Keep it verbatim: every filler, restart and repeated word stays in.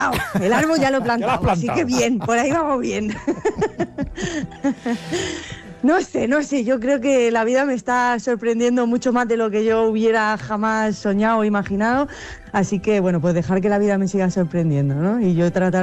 El árbol ya lo he Ya lo has plantado, así plantado. que bien, por ahí vamos bien. No sé, no sé, yo creo que la vida me está sorprendiendo mucho más de lo que yo hubiera jamás soñado o imaginado, así que bueno, pues dejar que la vida me siga sorprendiendo, ¿no? Y yo tratar